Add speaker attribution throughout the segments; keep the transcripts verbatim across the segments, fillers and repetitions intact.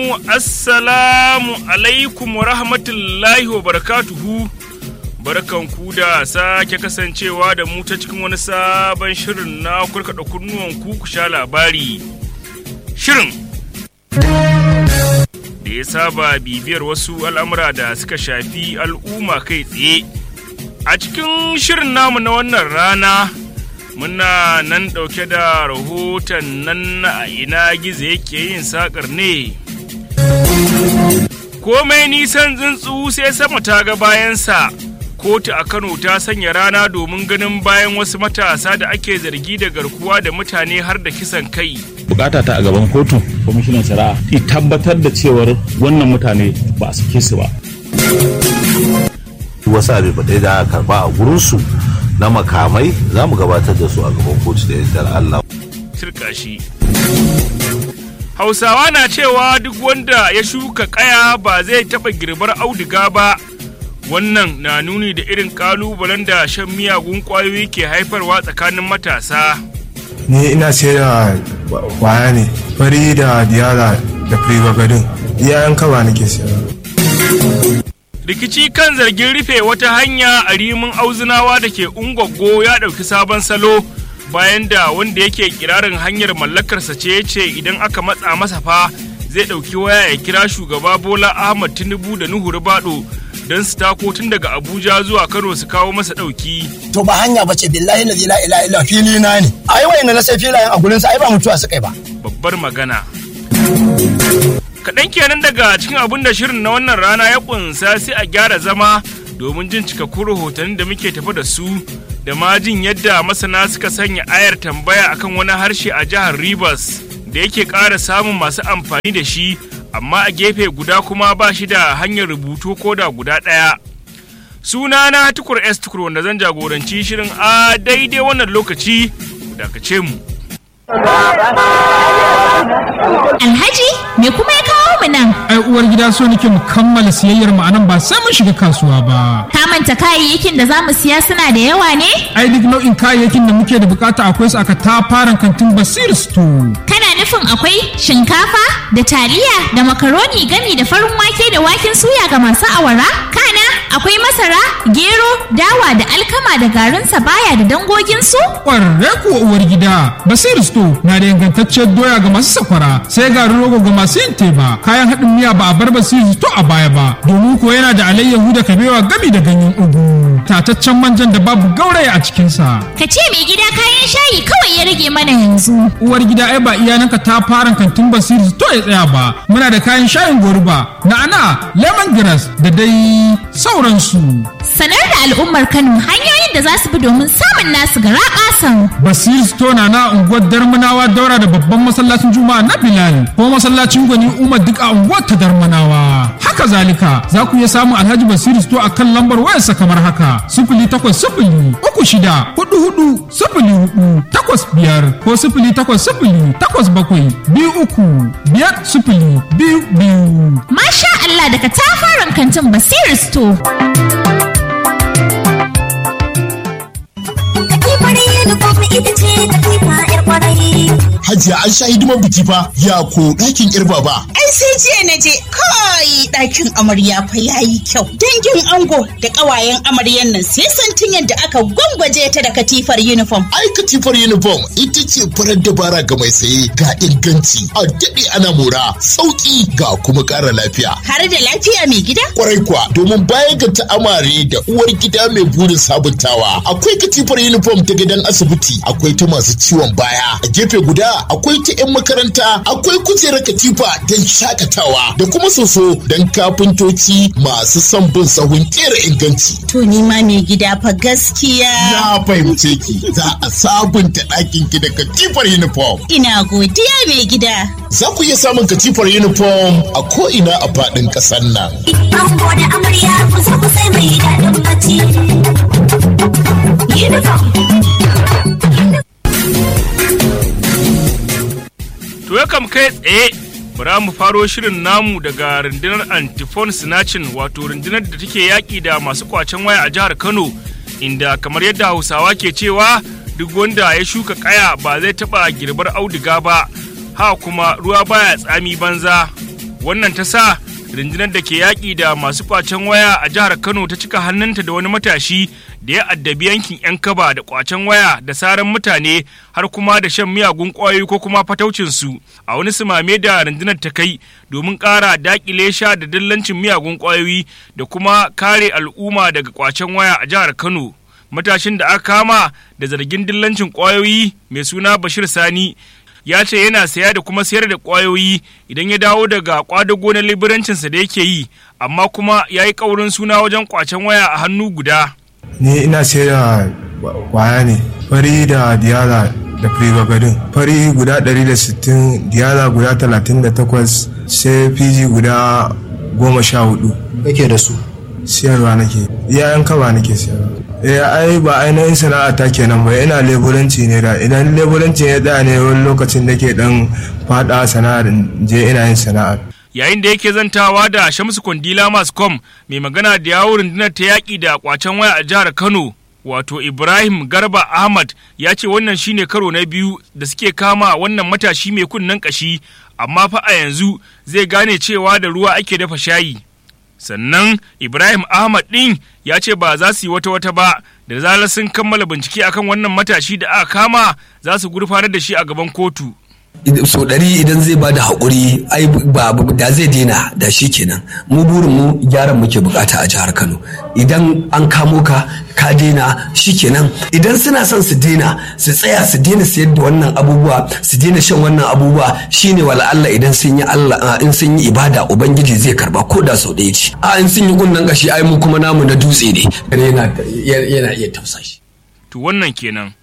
Speaker 1: Assalamu alaikum wa rahmatullahi wa barakatuhu. Barkanku da sake kasancewa da mu ta cikin wani sabon shirin na kurkaɗa kunnuwanku ku sha labari. Shirin da ya saba bibiyar wasu al'amura da suka shafi al'umma kai tsaye. A cikin shirin namu na wannan rana muna nan ɗauke da rahoton nan na ina gizo yake yin saƙar ne. Komai nisan tsuntsu sai sama ta ga bayansa. Kotu a Kano ta sanya rana domin ganin bayan wasu matasa da ake zargi da garkuwa da mutane har da kisan kai.
Speaker 2: Bukata ta a gaban kotu, kwamishinan shari'a ya tabbatar da cewar wannan mutane ba a sake su ba.
Speaker 3: Wasu abin ba da aka karba a gurinsu na makamai za mu gabatar da su a gaban kotu da yardar Allah.
Speaker 1: Turka shi. Hausawa na cewa duk wanda ya shuka kaya ba zai taɓa girbar auduga ba. Wannan na nuni da irin ƙalubalen da shan miyagun ƙwayoyi ke haifarwa tsakanin matasa.
Speaker 4: Ni ina sayar da kwaya ne, fari da diyala da privagadin. Iyayen kawa nake sayarwa.
Speaker 1: Rikici kan zargin rufe wata hanya a rimin auzunawa da ke Ungwaggo ya ɗauki sabon salo bayan da wanda yake kirarin hanyar mallakarsa ce ya ce idan aka matsa masa fa zai ɗauki waya ya kira shugaba Bola Ahmad Tinubu da Nuhu Ribado don su tako tun daga Abuja zuwa Kano su kawo masa ɗauki.
Speaker 5: To ba hanya bace billahi la ilaha illa fili na ne. Ai wayan na sai filayen a gurin sa ai ba mutuwa su kai ba.
Speaker 1: Babbar magana. Kaɗan kenan daga cikin abin da shirin na wannan rana ya kunsa sai a gyara zama domin jin cikakkun rahotannin da muke tafi da su da ma jin yadda masana suka sanya ayar tambaya akan wani harshe a jihar Rivers da yake ƙara samun masu amfani da shi amma a gefe guda kuma ba shi da hanyar rubutu ko da guda ɗaya. Suna na Tukur S Tukur wanda zan jagoranci shirin a daidai wannan lokaci ku dakace mu.
Speaker 6: Alhaji, me kuma ya kawo mu nan?
Speaker 7: Ai uwar gida so nake mu kammala siyayyar mu anan ba sai mun shiga kasuwa ba.
Speaker 6: Ka manta kayayyakin da zamu siya suna da yawa ne?
Speaker 7: Ai duk nau'in kayayyakin da muke da bukata akwai su aka tafaran kantin Basir Store.
Speaker 6: Kana nufin akwai shinkafa da taliya da makaroni gami da farin wake da waken suya ga masu awara? Kana akwai masara, gero, dawa da alkama da garin sabaya da dangogin su?
Speaker 7: Ƙwararre kuwa uwar gida, Basir Store na da ingantacciyar doya ga masu sakwara, sai garin rogo ga masu yin teba. Kayan haɗin miya ba a bar Basir Store a baya ba, domin ko yana da alayyahu da kabewa gami da ganyen ugu. Tataccen manjan da babu gauraya a cikinsa.
Speaker 6: Ka ce mai gida kayan shayi kawai ya rage mana yanzu.
Speaker 7: Uwar gida ai ba iyananka ta fara kantin Basir Store ya tsaya ba. Muna da kayan shayin goruba, na'ana, lemongrass da dai sauransu.
Speaker 6: Sanar da al'ummar Kano hanyoyin da za su bi domin samun nasu garaɓasan.
Speaker 7: Basir Store na na unguwar Darmanawa daura da babban masallacin Juma'a na Bilal ko masallacin Gwani Umar duk a unguwar ta Darmanawa. Haka zalika za ku iya samun Alhaji Basir Store a kan lambar wayarsa kamar haka sifili takwas sifili uku shida hudu hudu sifili hudu takwas biyar ko sifili takwas sifili takwas bakwai biyu uku biyar sifili biyu biyu.
Speaker 6: Masha Allah daga tafaran kantin Basir Store.
Speaker 8: Hajiya an sha hidimar biki fa ya ko ɗakin yar baba.
Speaker 9: Ai sai jiya na je kai ɗakin amarya fa yayi kyau. Dangin ango da ƙawayen amaryan nan sai santin yadda aka gwangwaje ta da katifar uniform.
Speaker 8: Ai katifar uniform ita ce farar dabara ga mai saye ga inganci a daɗe ana mora sauƙi ga kuma ƙara lafiya.
Speaker 9: Har da lafiya mai gida?
Speaker 8: Kwarai kuwa domin bayan ga ta amare da uwar gida mai burin sabuntawa akwai katifar uniform ta gidan asibiti akwai ta masu ciwon baya a gefe guda akwai ta 'yan makaranta akwai kujerar katifa don shakatawa da kuma soso don kafintoci masu son bin sahun kera inganci.
Speaker 9: To ni ma mai gida fa gaskiya.
Speaker 8: Na fahimce ki za a sabunta ɗakin ki da katifar uniform.
Speaker 9: Ina godiya mai gida.
Speaker 8: Za ku iya samun katifar uniform a ko'ina a faɗin ƙasar nan.
Speaker 10: Ango da amarya kusa kusa mai daɗin bacci. Uniform.
Speaker 1: To ya kam kai tsaye bara mu faro shirin namu daga rundunar Anti-Phone Snatching wato rundunar da take yaƙi da masu kwacen waya a jihar Kano inda kamar yadda Hausawa ke cewa duk wanda ya shuka kaya ba zai taɓa girbar auduga ba ha kuma ruwa baya tsami banza wannan ta sa rundunar da ke yaƙi da masu ƙwacen waya a jihar Kano ta cika hannunta da wani matashi da ya addabi yankin 'yan kaba da ƙwacen waya da saran mutane har kuma da shan miyagun ƙwayoyi ko kuma fataucinsu a wani sumame da rundunar ta kai domin ƙara daƙile sha da dillancin miyagun ƙwayoyi da kuma kare al'umma daga ƙwacen waya a jihar Kano. Matashin da aka kama da zargin dillancin ƙwayoyi mai suna Bashir Sani ya ce yana saya da kuma sayar da ƙwayoyi idan ya dawo daga kwadago na liburancinsa da yake yi, amma kuma ya yi ƙaurin suna wajen ƙwacen waya a hannu guda.
Speaker 4: Ni ina sayar da kwaya ne, fari da diyala da privagadin. Fari guda ɗari da sittin, diyala guda talatin da takwas, sai fiji guda goma sha hudu.
Speaker 5: Kake da su?
Speaker 4: Siyarwa nake, iyayen kaba nake siyarwa. Eh ai ba ainihin sana'a ta kenan ba, ina leburanci ne da idan leburanci ya da ne wani lokacin da ke dan fada sana'ar je ina yin sana'ar.
Speaker 1: Yayin da yake zantawa da Shamsu Kwandila Mascom mai magana da yawon rundunar ta yaƙi da kwacen waya a jihar Kano, wato Ibrahim Garba Ahmad, ya ce wannan shine karo na biyu da suke kama wannan matashi mai kunnen kashi, amma fa a yanzu zai gane cewa da ruwa ake dafa shayi. Sannan Ibrahim Ahmad ɗin ya ce ba za su yi wata-wata ba, da zarar sun kammala bincike akan wannan matashi da aka kama za su gurfanar da shi a gaban kotu.
Speaker 11: so ɗari idan zai ba da haƙuri ai ba da zai daina da shi kenan. Mu burin mu gyaran muke bukata a jihar Kano. Idan an kamo ka ka daina shi kenan. Idan suna son su daina su tsaya su daina sayar da wannan abubuwa su daina shan wannan abubuwa shine wala Allah idan sun yi Allah in sun yi ibada ubangiji zai karba ko da sau ɗaya ce. A in sun yi kunnan kashi ai mu kuma namu na dutse ne. Yana yana iya tausa shi.
Speaker 1: To wannan kenan.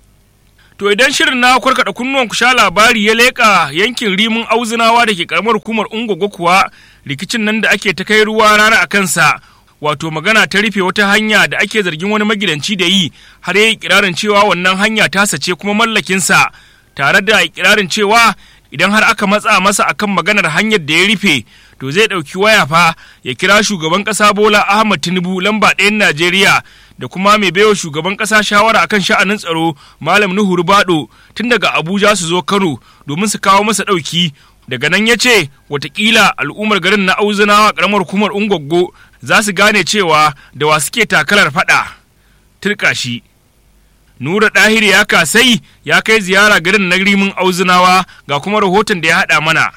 Speaker 1: To idan shirin na kwarkada kunnuwan ku sha labari ya leƙa yankin rimin auzunawa da ke karamar hukumar Ungogo kuwa rikicin nan da ake ta kai ruwa rana a kansa, wato magana ta rufe wata hanya da ake zargin wani magidanci da yi har yayi ikirarin cewa wannan hanya ta sace kuma mallakinsa, tare da ikirarin cewa idan har aka matsa masa akan maganar hanyar da ya rufe to zai ɗauki waya fa ya kira shugaban ƙasa Bola Ahmad Tinubu lamba ɗayan Najeriya da kuma mai baiwa shugaban ƙasa shawara akan sha'anin tsaro Malam Nuhu Rubado tun daga Abuja su zo Kano domin su kawo masa ɗauki. Daga nan ya ce watakila al'ummar garin na Auzunawa ƙaramar hukumar Ungwaggo za su gane cewa da wa suke takalar faɗa. Turka shi. Nura Ɗahiri ya kasai ya kai ziyara garin na rimin Auzunawa ga kuma rahoton da ya haɗa mana.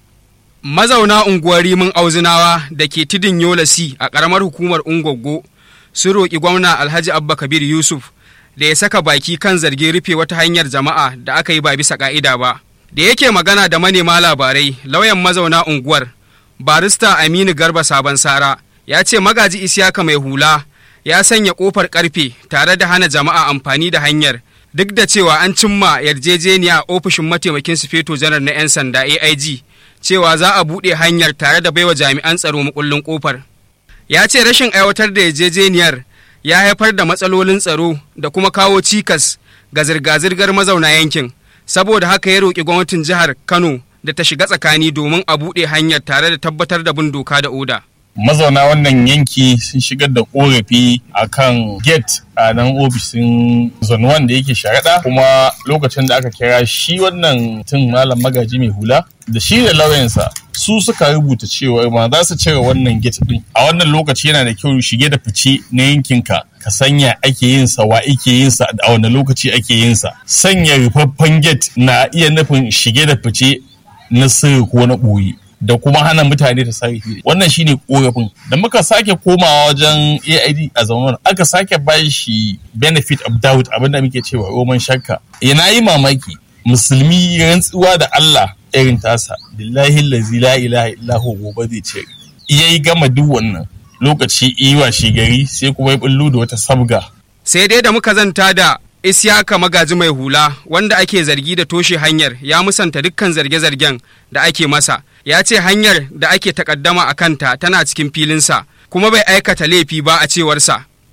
Speaker 12: Mazauna unguwar rimin Auzunawa da ke tudun Yolasi a ƙaramar hukumar Ungwaggo sun roƙi gwamna Alhaji Abba Kabir Yusuf da ya saka baki kan zargin rufe wata hanyar jama'a da aka yi ba bisa ƙa'ida ba. Da yake magana da manema labarai, lauyan mazauna unguwar, barista Aminu Garba Sabon Sara, ya ce magaji Isiyaka mai hula ya sanya ƙofar ƙarfe tare da hana jama'a amfani da hanyar, duk da cewa an cimma yarjejeniya a ofishin mataimakin sufeto janar na 'yan sanda A I G cewa za a buɗe hanyar tare da baiwa jami'an tsaro makullin ƙofar. Ya ce rashin aiwatar da yarjejeniyar ya haifar da matsalolin tsaro da kuma kawo cikas ga zirga-zirgar mazauna yankin, saboda haka ya roƙi gwamnatin jihar Kano da ta shiga tsakani domin a buɗe hanyar tare da tabbatar da bin doka da oda.
Speaker 2: Mazauna wannan yanki sun shigar da korafi a kan gate a nan ofishin zone one da yake sharaɗa, kuma lokacin da aka kira shi wannan tun malam magaji mai hula da shi da lauyansa su suka rubuta cewa ma za su cire wannan gate din. A wannan lokaci yana da kyau shige da fice na yankinka ka sanya ake yin sa, wa ake yin sa, a wani lokaci ake yin sa. Sanya rufaffen gate na iya nufin shige da fice na sirri ko na ɓoye da kuma hana mutane ta sarrafi. Wannan shine korafin da muka sake komawa wajen A I D a zaman aka sake bashi shi benefit of doubt, abinda muke cewa roman shakka. Yana yi mamaki musulmi rantsuwa da Allah irin tasa, billahi allazi la ilaha illahu gobe zai ce yayi gama duk wannan lokaci iwa shi gari sai kuma ya bullo da wata sabga.
Speaker 12: Sai dai da muka zanta da Isiyaka magaji mai hula wanda ake zargi da toshe hanyar ya musanta dukkan zarge-zargen da ake masa. Ya ce hanyar da ake takaddama a kanta tana cikin filinsa kuma bai aikata laifi ba a cewarsa.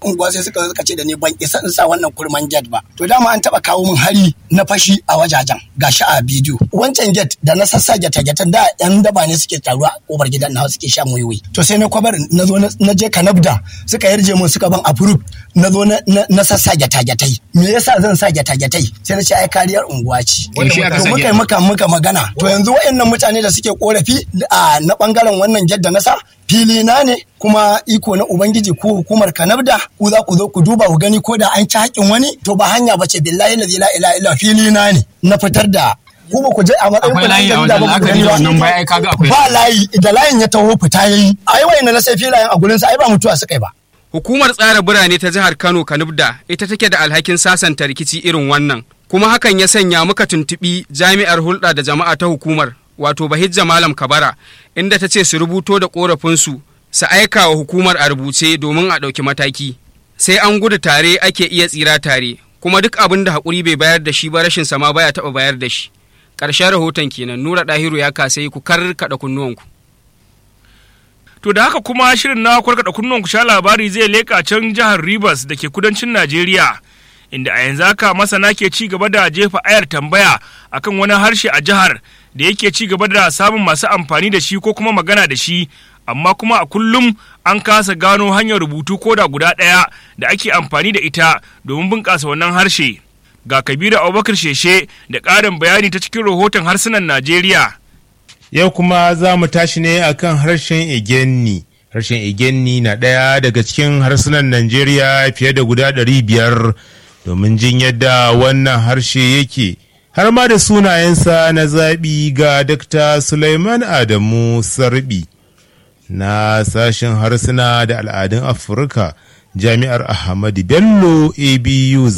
Speaker 5: unguwa sai suka suka ce da ni ban isa in sa wannan kurman gate ba to dama an taba kawo min hari na fashi a wajajen gashi a bidiyo wancan gate da na sassa gate gate da yan daba ne suke taruwa kofar gidan na suke sha muyiwi to sai na kwabar na zo na je kanabda suka yarje mun suka ban approve na zo na sassa gate gate me yasa zan sa gate gate sai na ce ai kariyar unguwa ce to muka muka muka magana to yanzu wayannan mutane da suke korafi na bangaren wannan gate da na sa fili na ne kuma iko na ubangiji ko hukumar kanabda ku za ku zo ku duba ku gani ko da an ci haƙin wani to ba hanya bace billahi la ilaha illa fili na ne na fitar da ku ba ku je a matsayin ku da ba ku gani ba ba layi da layin ya taho fita yayi ai wayannan na sai filayen a gurin sa ai ba mutuwa suka yi ba.
Speaker 12: Hukumar tsara birane ta jihar Kano Kanubda ita take da alhakin sasanta rikici irin wannan kuma hakan ya sanya muka tuntubi jami'ar hulɗa da jama'a ta hukumar wato Bahijja Malam Kabara inda ta ce su rubuto da korafinsu su aika wa hukumar a rubuce domin a ɗauki mataki sai an gudu tare ake iya tsira tare kuma duk abin da haƙuri bai bayar da shi ba rashin sama baya taɓa bayar da shi. Ƙarshen rahoton kenan Nura Ɗahiru ya kasai ku karkaɗa kunnuwanku.
Speaker 1: To da haka kuma shirin na karkaɗa kunnuwanku sha labari zai leƙa can jihar Rivers da ke kudancin Najeriya inda a yanzu haka masana ke ci gaba da jefa ayar tambaya akan wani harshe a jihar da yake ci gaba da samun masu amfani da shi ko kuma magana da shi amma kuma a kullum an kasa gano hanyar rubutu ko da guda ɗaya da ake amfani da ita domin bunƙasa wannan harshe. Ga Kabiru Abubakar Sheshe da ƙarin bayani ta cikin rahoton harsunan Najeriya.
Speaker 13: Yau kuma za mu tashi ne akan harshen Igenni. Harshen Igenni na ɗaya daga cikin harsunan Najeriya fiye da guda ɗari biyar domin jin yadda wannan harshe yake. Har ma da sunayensa na zaɓi ga Dakta Sulaiman Adamu Sarbi na sashen harsuna da al'adun Afirka Jami'ar Ahmadu Bello A B U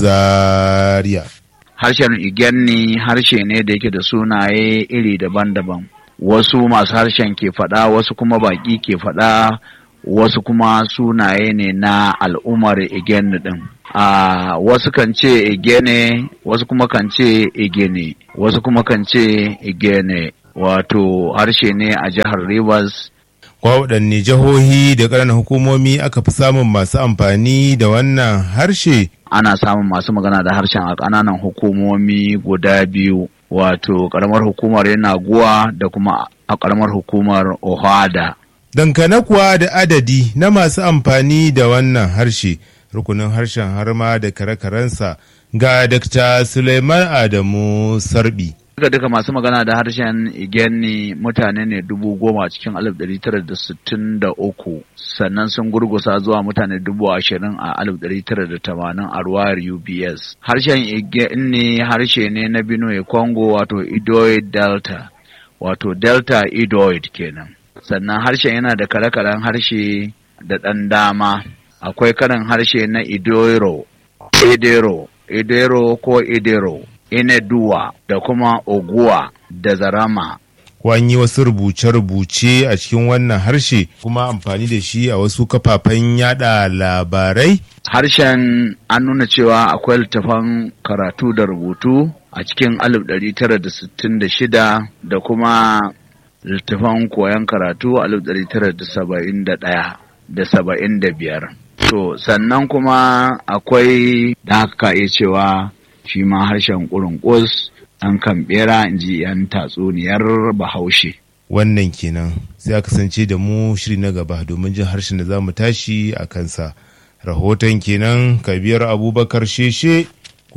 Speaker 13: Zaria.
Speaker 14: Harshen Igenni harshe ne da yake da sunaye iri daban-daban. Wasu masu harshen ke faɗa, wasu kuma baƙi ke faɗa, wasu kuma sunaye ne na al'ummar Igenni ɗin. Uh, wasu kan ce Igene, wasu kuma kan ce Igene, wasu kuma kan ce Igene, wato harshe ne a jihar Rivers.
Speaker 13: Kwa waɗanne jihohi da ƙananan hukumomi aka fi samun masu amfani da wannan harshe?
Speaker 14: Ana samun masu magana da harshen a ƙananan hukumomi guda biyu, wato ƙaramar hukumar Yenagoa da kuma a ƙaramar hukumar Ohada.
Speaker 13: Dangane kuwa da adadi na masu amfani da wannan harshe, rukunin harshen har ma da kare-karensa ga Dakta Suleiman Adamu Sarbi.
Speaker 14: Duka duka masu magana da harshen Igenni mutane ne dubu goma cikin alif ɗari tara da sittin da uku, sannan sun gurgusa zuwa mutane dubu ashirin a alif ɗari tara da tamanin a ruwayar U B S. Harshen Igenni harshe ne na Benue Congo wato Idoid Delta, wato Delta Idoid kenan. Sannan harshen yana da kare-karen harshe da ɗan dama. Akwai karin harshe na Idoiro, Edero, Edero ko Edero, Ineduwa da kuma Oguwa da Zarama.
Speaker 13: An yi wasu rubuce-rubuce a cikin wannan harshe kuma amfani da shi a wasu kafafen yada labarai?
Speaker 14: Harshen an nuna cewa akwai littafan karatu da rubutu a cikin alif ɗari tara da sittin da shida da kuma littafan koyon karatu alif ɗari tara da saba'in da ɗaya da saba'in da biyar. To sannan kuma akwai da haka iya cewa shi ma harshen ƙurunƙus an kan ɓera in ji yan tatsuniyar Bahaushe.
Speaker 13: Wannan kenan sai a kasance da mu shiri na gaba domin jin harshen da za mu tashi a kansa. Rahoton kenan Kabir Abubakar Sheshe ku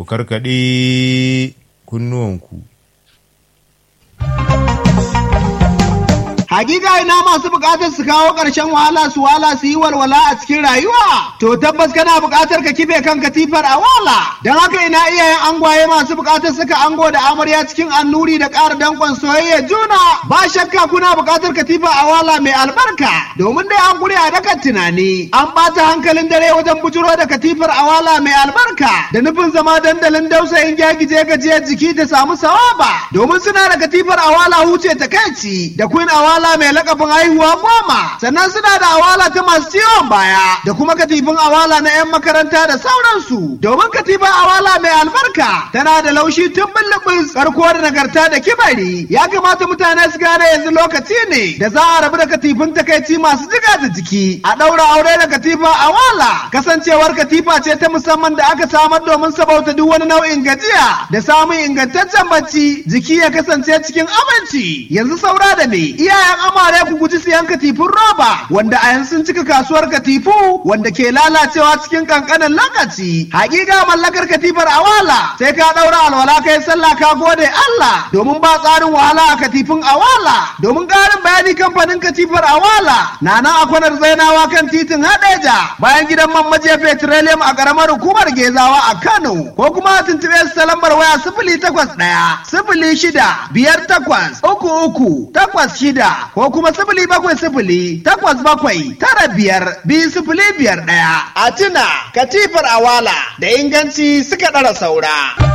Speaker 13: karkaɗe kunnuwanku.
Speaker 15: Hakika ina masu bukatar su kawo ƙarshen wahala su wala su yi walwala a cikin rayuwa. To tabbas kana bukatar ka kife kan katifar a wala. Don haka ina iyayen angwaye masu bukatar saka ango da amarya cikin annuri da ƙara dankon soyayya juna. Ba shakka kuna bukatar katifa a wala mai albarka. Domin dai an guri a dakan tunani. An ɓata hankalin dare wajen bujuro da katifar a wala mai albarka. Da nufin zama dandalin dausayin gyagije gajiyar jiki da samu sawaba. Domin suna da katifar a wala huce takaici da queen a wala awala mai lakabin haihuwa goma, sannan suna da awala ta masu ciwon baya da kuma katifin awala na 'yan makaranta da sauransu. Domin katifin awala mai albarka tana da laushi tun bullubus, karko da nagarta da kibari. Ya kamata mutane su gane yanzu lokaci ne da za a rabu da katifin takaici masu jiga da jiki, a ɗaura aure da katifa awala. Kasancewar katifa ce ta musamman da aka samar domin sabauta duk wani nau'in gajiya da samun ingantaccen bacci, jiki ya kasance cikin aminci. Yanzu saura da ne iyayen amare ku guji siyan katifin roba wanda a yanzu sun cika kasuwar katifu wanda ke lalacewa cikin kankanin lokaci. Hakika mallakar katifar awala sai ka ɗaura alwala kai sallah ka gode Allah, domin ba tsarin wahala a katifin awala. Domin ƙarin bayani kamfanin katifar awala na nan a kwanar zainawa kan titin Hadeja bayan gidan man majiya petroleum a ƙaramar hukumar Gezawa a Kano, ko kuma tuntuɓe su ta lambar waya sifili takwas ɗaya sifili shida biyar takwas uku uku takwas shida ko kuma sifili bakwai sifili takwas bakwai tara biyar biyu sifili biyar ɗaya. A tuna katifar awala da inganci suka ɗara saura.